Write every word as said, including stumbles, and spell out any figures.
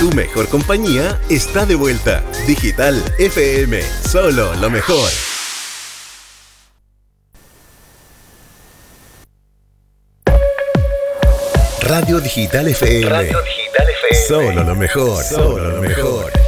Tu mejor compañía está de vuelta. Digital F M, solo lo mejor. Radio Digital F M. Radio Digital F M. Solo lo mejor, solo lo mejor.